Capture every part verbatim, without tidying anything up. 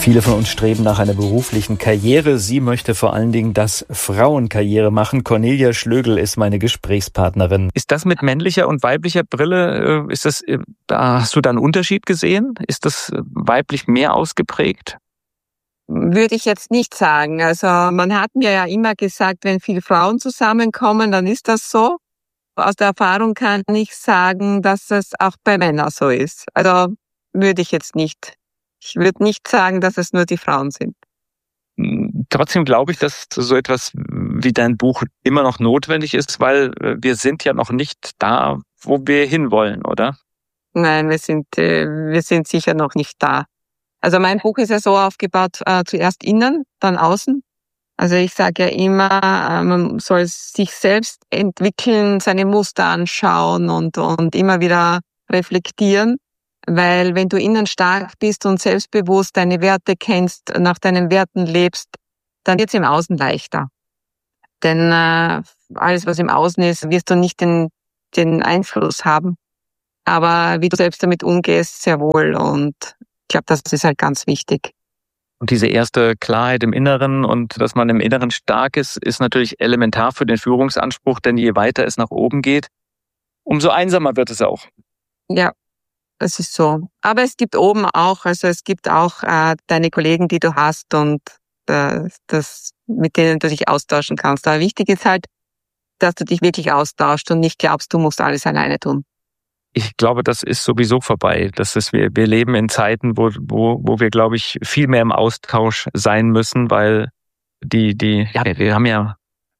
Viele von uns streben nach einer beruflichen Karriere. Sie möchte vor allen Dingen, dass Frauen Karriere machen. Cornelia Schlögl ist meine Gesprächspartnerin. Ist das mit männlicher und weiblicher Brille, ist das, da hast du da einen Unterschied gesehen? Ist das weiblich mehr ausgeprägt? Würde ich jetzt nicht sagen. Also man hat mir ja immer gesagt, wenn viele Frauen zusammenkommen, dann ist das so. Aus der Erfahrung kann ich sagen, dass es auch bei Männern so ist. Also würde ich jetzt nicht. Ich würde nicht sagen, dass es nur die Frauen sind. Trotzdem glaube ich, dass so etwas wie dein Buch immer noch notwendig ist, weil wir sind ja noch nicht da, wo wir hinwollen, oder? Nein, wir sind, wir sind sicher noch nicht da. Also mein Buch ist ja so aufgebaut, äh, zuerst innen, dann außen. Also ich sage ja immer, äh, man soll sich selbst entwickeln, seine Muster anschauen und, und immer wieder reflektieren. Weil wenn du innen stark bist und selbstbewusst deine Werte kennst, nach deinen Werten lebst, dann wird es im Außen leichter. Denn äh, alles, was im Außen ist, wirst du nicht den, den Einfluss haben. Aber wie du selbst damit umgehst, sehr wohl. Und ich glaube, das ist halt ganz wichtig. Und diese erste Klarheit im Inneren und dass man im Inneren stark ist, ist natürlich elementar für den Führungsanspruch, denn je weiter es nach oben geht, umso einsamer wird es auch. Ja. Das ist so. Aber es gibt oben auch, also es gibt auch äh, deine Kollegen, die du hast und äh, das, mit denen du dich austauschen kannst. Aber wichtig ist halt, dass du dich wirklich austauscht und nicht glaubst, du musst alles alleine tun. Ich glaube, das ist sowieso vorbei. Das ist, wir, wir leben in Zeiten, wo, wo, wo wir, glaube ich, viel mehr im Austausch sein müssen, weil die, die, ja, wir haben ja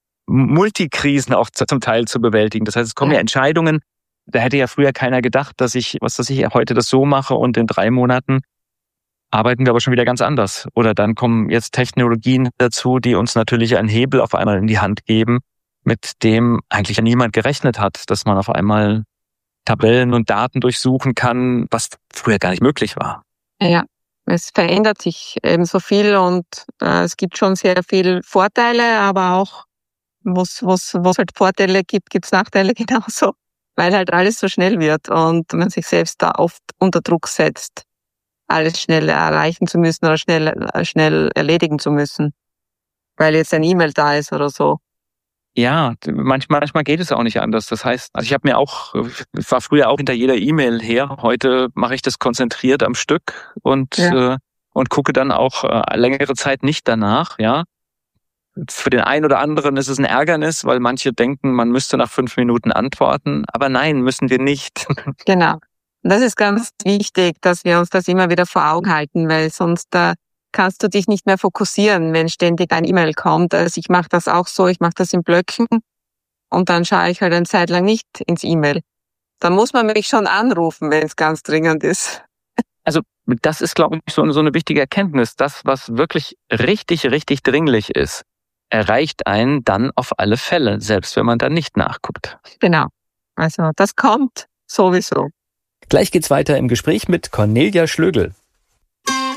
Multikrisen auch zum Teil zu bewältigen. Das heißt, es kommen ja, ja Entscheidungen. Da hätte ja früher keiner gedacht, dass ich, was dass ich heute das so mache und in drei Monaten arbeiten wir aber schon wieder ganz anders. Oder dann kommen jetzt Technologien dazu, die uns natürlich einen Hebel auf einmal in die Hand geben, mit dem eigentlich ja niemand gerechnet hat, dass man auf einmal Tabellen und Daten durchsuchen kann, was früher gar nicht möglich war. Ja, es verändert sich eben so viel und äh, es gibt schon sehr viele Vorteile, aber auch, wo es halt Vorteile gibt, gibt es Nachteile genauso. Weil halt alles so schnell wird und man sich selbst da oft unter Druck setzt, alles schnell erreichen zu müssen oder schnell schnell erledigen zu müssen, weil jetzt ein E-Mail da ist oder so. Ja, manchmal, manchmal geht es auch nicht anders. Das heißt, also ich habe mir auch, ich war früher auch hinter jeder E-Mail her. Heute mache ich das konzentriert am Stück und ja. äh, und gucke dann auch äh, längere Zeit nicht danach, ja. Für den einen oder anderen ist es ein Ärgernis, weil manche denken, man müsste nach fünf Minuten antworten. Aber nein, müssen wir nicht. Genau. Und das ist ganz wichtig, dass wir uns das immer wieder vor Augen halten, weil sonst äh, kannst du dich nicht mehr fokussieren, wenn ständig ein E-Mail kommt. Also ich mache das auch so, ich mache das in Blöcken und dann schaue ich halt eine Zeit lang nicht ins E-Mail. Dann muss man mich schon anrufen, wenn es ganz dringend ist. Also das ist, glaube ich, so, so eine wichtige Erkenntnis. Das, was wirklich richtig, richtig dringlich ist, erreicht einen dann auf alle Fälle, selbst wenn man dann nicht nachguckt. Genau. Also das kommt sowieso. Gleich geht's weiter im Gespräch mit Cornelia Schlögl.